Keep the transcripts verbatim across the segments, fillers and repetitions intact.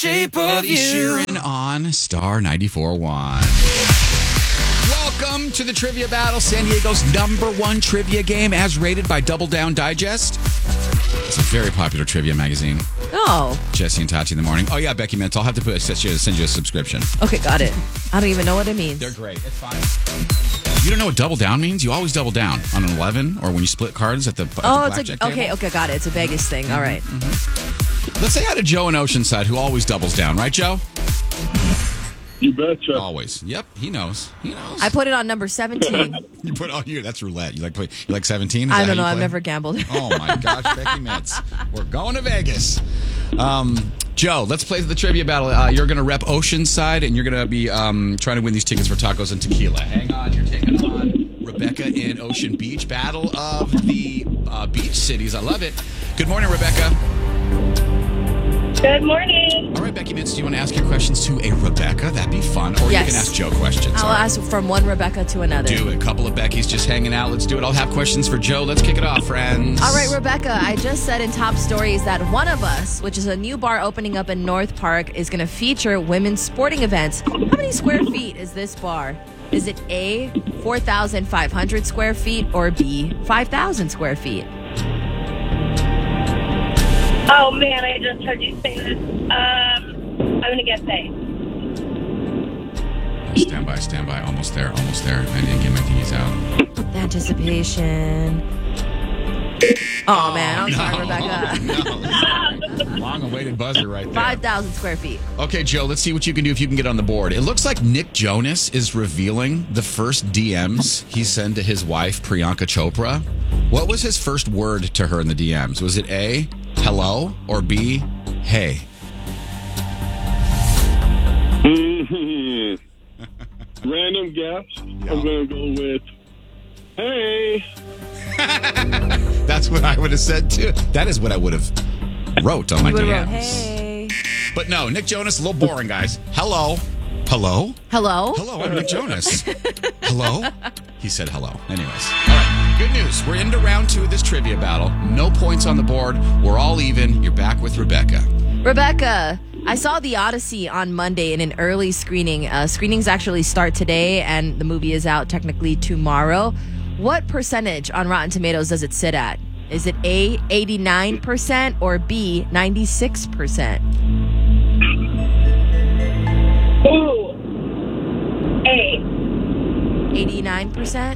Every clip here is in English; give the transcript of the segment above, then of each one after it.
Shape of Eddie You. Sheeran on Star ninety-four point one. Welcome to the Trivia Battle, San Diego's number one trivia game as rated by Double Down Digest. It's a very popular trivia magazine. Oh. Jesse and Tati in the morning. Oh, yeah, Becky Mintz. I'll have to put, send you a subscription. Okay, got it. I don't even know what it means. They're great. It's fine. You don't know what double down means? You always double down on an eleven or when you split cards at the, at oh, the it's blackjack a, okay, table. okay, got it. It's a Vegas thing. Mm-hmm, All right. Mm-hmm. Let's say hi to Joe in Oceanside, who always doubles down. Right, Joe? You betcha. Always. Yep, he knows. He knows. I put it on number seventeen. You put all you. That's roulette. You like play, you like seventeen? Is I that don't how know. you I've play? never gambled. Oh my gosh, Becky Metz. We're going to Vegas. Um, Joe, let's play the trivia battle. Uh, you're going to rep Oceanside, and you're going to be um, trying to win these tickets for tacos and tequila. Hang on, you're taking on Rebecca in Ocean Beach. Battle of the uh, beach cities. I love it. Good morning, Rebecca. Good morning. All right, Becky Mitz, do you want to ask your questions to a Rebecca? That'd be fun. Or Yes. you can ask Joe questions. I'll All right. ask from one Rebecca to another. Do it. A couple of Becky's just hanging out. Let's do it. I'll have questions for Joe. Let's kick it off, friends. All right, Rebecca, I just said in Top Stories that One of Us, which is a new bar opening up in North Park, is going to feature women's sporting events. How many square feet is this bar? Is it A, four thousand five hundred square feet, or B, five thousand square feet? Oh man, I just heard you say this. Um, I'm gonna guess A. Stand by, stand by. Almost there, almost there. I didn't get my thingies out. The anticipation. Oh, man, I'm sorry, Rebecca. No. Long-awaited buzzer right there. five thousand square feet. Okay, Joe, let's see what you can do if you can get on the board. It looks like Nick Jonas is revealing the first D Ms he sent to his wife, Priyanka Chopra. What was his first word to her in the D Ms? Was it A, hello, or B, hey? Random guess. I'm going to go with, hey. That's what I would have said, too. That is what I would have wrote on my You D would've Ms. wrote, hey. But no, Nick Jonas, a little boring, guys. Hello. Hello? Hello? Hello, I'm Nick Jonas. Hello? He said hello. Anyways. All right. Good news. We're into round two of this trivia battle. No points on the board. We're all even. You're back with Rebecca. Rebecca, I saw The Odyssey on Monday in an early screening. Uh, screenings actually start today, and the movie is out technically tomorrow. What percentage on Rotten Tomatoes does it sit at? Is it A, eighty-nine percent, or B, ninety-six percent? Ooh. A. eighty-nine percent?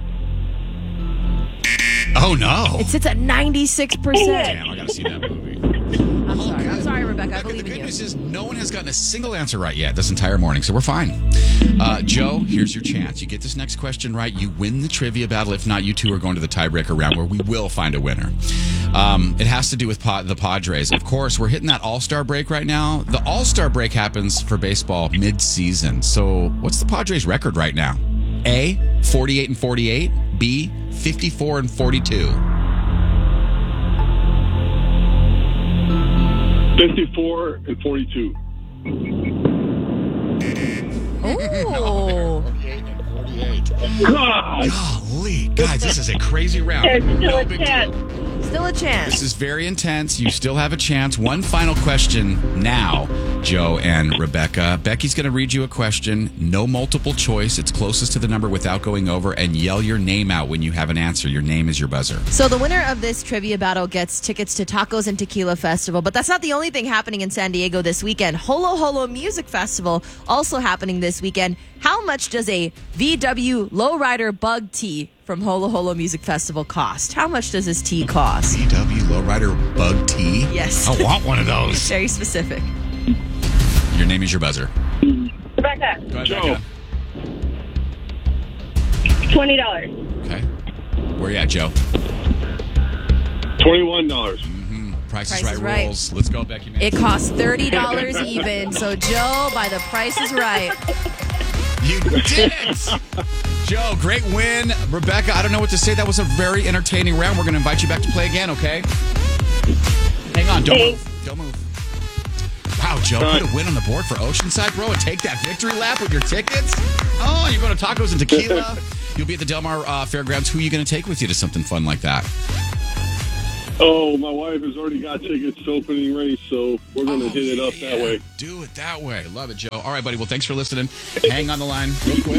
Oh, no. It sits at ninety-six percent. Damn, I got to see that movie. I'm sorry. I'm sorry, Rebecca. I Rebecca, the believe in good you. news is no one has gotten a single answer right yet this entire morning, so we're fine. Uh, Joe, here's your chance. You get this next question right, you win the trivia battle. If not, you two are going to the tiebreaker round where we will find a winner. Um, it has to do with pa- the Padres. Of course, we're hitting that All-Star break right now. The All-Star break happens for baseball mid-season. So what's the Padres record right now? A, forty-eight and forty-eight. B, fifty-four and forty-two. fifty-four and forty-two. Oh. forty-eight and forty-eight. God! Golly, guys, this is a crazy round. There's still No a big chance. deal. Still a chance. This is very intense. You still have a chance. One final question now, Joe and Rebecca. Becky's going to read you a question. No multiple choice. It's closest to the number without going over, and yell your name out when you have an answer. Your name is your buzzer. So the winner of this trivia battle gets tickets to Tacos and Tequila Festival, but that's not the only thing happening in San Diego this weekend. Holo Holo Music Festival also happening this weekend. How much does a V W Lowrider Bug Tee from Holo Holo Music Festival cost? How much does this tee cost? V W Lowrider Bug Tee? Yes. I want one of those. Very specific. Your name is your buzzer. Rebecca. Go ahead, Joe. Becca. Twenty dollars. Okay. Where you at, Joe? twenty-one dollars. Price, Price is Right is Right. rules. Let's go, Becky. It costs thirty dollars even. So, Joe, by the Price is Right. You did it! Joe, great win. Rebecca, I don't know what to say. That was a very entertaining round. We're going to invite you back to play again, okay? Hang on. Don't Thanks. move. Don't move. Wow, Joe, put a win on the board for Oceanside, bro, and take that victory lap with your tickets. Oh, you're going to Tacos and Tequila. You'll be at the Del Mar uh, Fairgrounds. Who are you going to take with you to something fun like that? Oh, my wife has already got tickets to opening race, so we're going to Oh, hit it up yeah. that way. Do it that way. Love it, Joe. All right, buddy. Well, thanks for listening. Hang on the line real quick.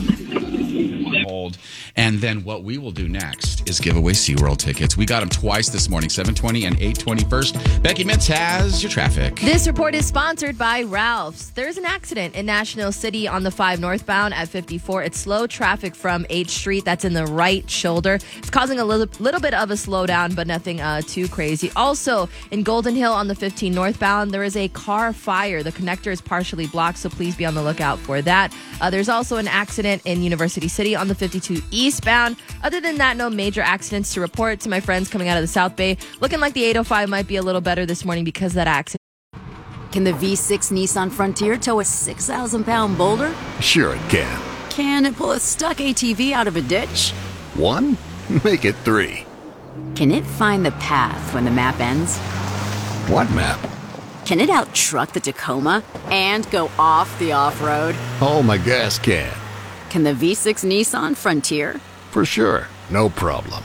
Hold. And then what we will do next is give away SeaWorld tickets. We got them twice this morning, seven twenty and eight twenty-first. Becky Mintz has your traffic. This report is sponsored by Ralph's. There's an accident in National City on the five northbound at fifty-four. It's slow traffic from H Street. That's in the right shoulder. It's causing a little, little bit of a slowdown, but nothing uh, too crazy. Also, in Golden Hill on the fifteen northbound, there is a car fire. The connector is partially blocked, so please be on the lookout for that. Uh, there's also an accident in University City on the fifty-two eastbound. Other than that, no major accidents to report. To my friends coming out of the South Bay, looking like the eight oh five might be a little better this morning because of that accident. Can the V six Nissan Frontier tow a six thousand pound boulder? Sure it can. Can it pull a stuck A T V out of a ditch? One? Make it three. Can it find the path when the map ends? What map? Can it out-truck the Tacoma and go off the off-road? Oh, my gas can. Can the V six Nissan Frontier? For sure. No problem.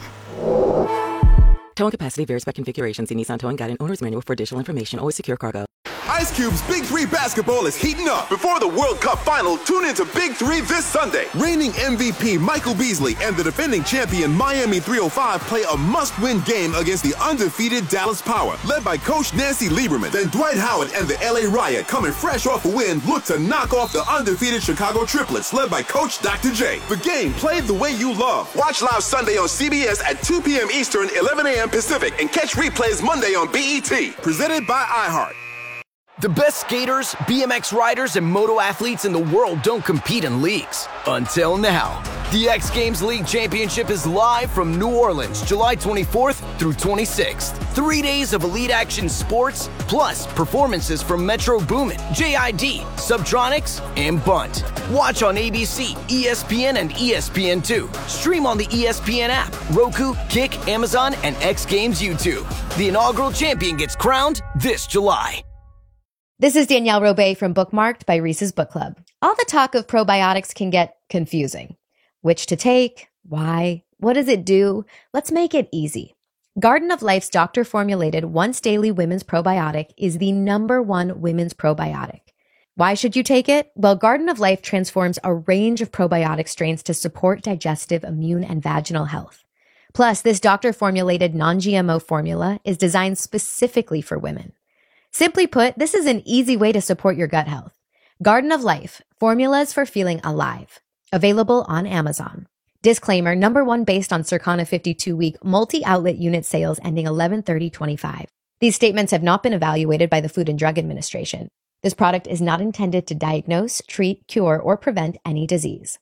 Towing capacity varies by configuration. See Nissan Towing Guide and Owner's Manual for additional information. Always secure cargo. Ice Cube's Big Three basketball is heating up. Before the World Cup final, tune into Big Three this Sunday. Reigning M V P Michael Beasley and the defending champion Miami three oh five play a must-win game against the undefeated Dallas Power, led by Coach Nancy Lieberman. Then Dwight Howard and the L A Riot, coming fresh off a win, look to knock off the undefeated Chicago Triplets, led by Coach Doctor J. The game played the way you love. Watch live Sunday on C B S at two p.m. Eastern, eleven a.m. Pacific, and catch replays Monday on B E T. Presented by iHeart. The best skaters, B M X riders, and moto athletes in the world don't compete in leagues. Until now. The X Games League Championship is live from New Orleans, July twenty-fourth through twenty-sixth. Three days of elite action sports, plus performances from Metro Boomin, J I D, Subtronics, and Bunt. Watch on A B C, E S P N, and E S P N two. Stream on the E S P N app, Roku, Kick, Amazon, and X Games YouTube. The inaugural champion gets crowned this July. This is Danielle Robay from Bookmarked by Reese's Book Club. All the talk of probiotics can get confusing. Which to take? Why? What does it do? Let's make it easy. Garden of Life's doctor-formulated once-daily women's probiotic is the number one women's probiotic. Why should you take it? Well, Garden of Life transforms a range of probiotic strains to support digestive, immune, and vaginal health. Plus, this doctor-formulated non-G M O formula is designed specifically for women. Simply put, this is an easy way to support your gut health. Garden of Life, formulas for feeling alive. Available on Amazon. Disclaimer, number one based on Circana fifty-two week multi-outlet unit sales ending eleven thirty twenty-five. These statements have not been evaluated by the Food and Drug Administration. This product is not intended to diagnose, treat, cure, or prevent any disease.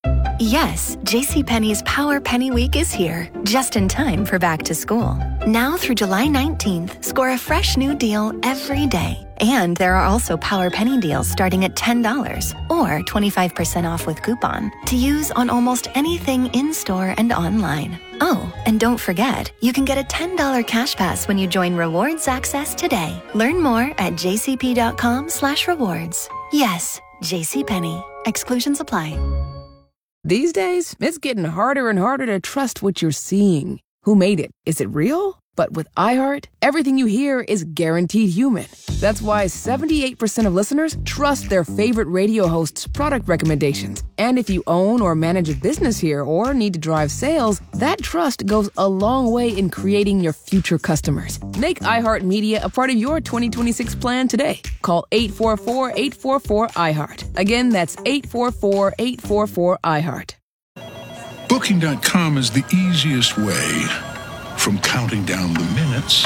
Yes, JCPenney's Power Penny Week is here, just in time for back to school. Now through July nineteenth, score a fresh new deal every day. And there are also Power Penny deals starting at ten dollars or twenty-five percent off with coupon to use on almost anything in-store and online. Oh, and don't forget, you can get a ten dollars cash pass when you join Rewards Access today. Learn more at jcp.com slash rewards. Yes, JCPenney. Exclusions apply. These days, it's getting harder and harder to trust what you're seeing. Who made it? Is it real? But with iHeart, everything you hear is guaranteed human. That's why seventy-eight percent of listeners trust their favorite radio hosts' product recommendations. And if you own or manage a business here or need to drive sales, that trust goes a long way in creating your future customers. Make iHeartMedia a part of your twenty twenty-six plan today. Call eight four four, eight four four, iHeart. Again, that's eight four four, eight four four, iHeart. Booking dot com is the easiest way from counting down the minutes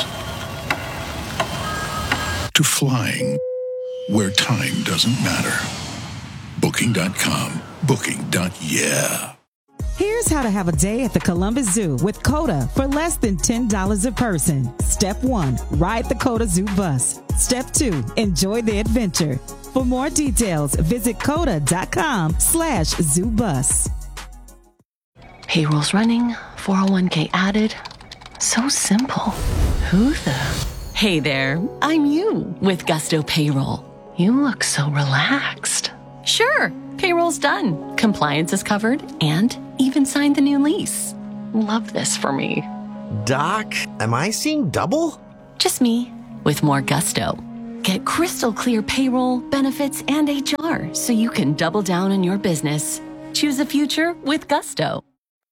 to flying where time doesn't matter. Booking dot com. Booking. Yeah. Here's how to have a day at the Columbus Zoo with Coda for less than ten dollars a person. Step one, ride the Coda Zoo bus. Step two, enjoy the adventure. For more details, visit coda.com slash zoo bus. Payroll's running, four oh one k added. So simple. Who the? Hey there, I'm you with Gusto Payroll. You look so relaxed. Sure, payroll's done. Compliance is covered and even signed the new lease. Love this for me. Doc, am I seeing double? Just me, with more gusto. Get crystal clear payroll, benefits, and H R so you can double down on your business. Choose a future with gusto.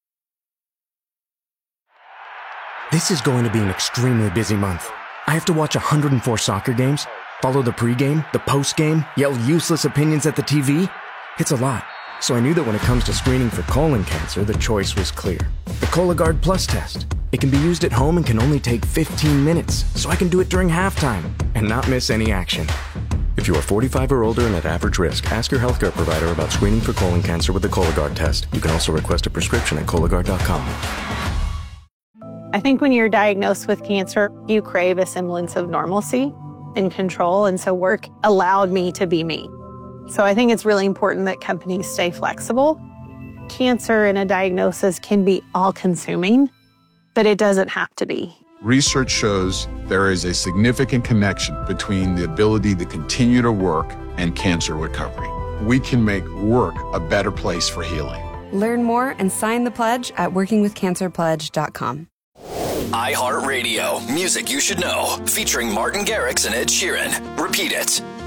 This is going to be an extremely busy month. I have to watch one hundred four soccer games, follow the pregame, the postgame, yell useless opinions at the T V. It's a lot. So I knew that when it comes to screening for colon cancer, the choice was clear. The Cologuard Plus test. It can be used at home and can only take fifteen minutes, so I can do it during halftime and not miss any action. If you are forty-five or older and at average risk, ask your healthcare provider about screening for colon cancer with the Cologuard test. You can also request a prescription at Cologuard dot com. I think when you're diagnosed with cancer, you crave a semblance of normalcy and control, and so work allowed me to be me. So I think it's really important that companies stay flexible. Cancer and a diagnosis can be all-consuming, but it doesn't have to be. Research shows there is a significant connection between the ability to continue to work and cancer recovery. We can make work a better place for healing. Learn more and sign the pledge at working with cancer pledge dot com. iHeartRadio, music you should know, featuring Martin Garrix and Ed Sheeran. Repeat it.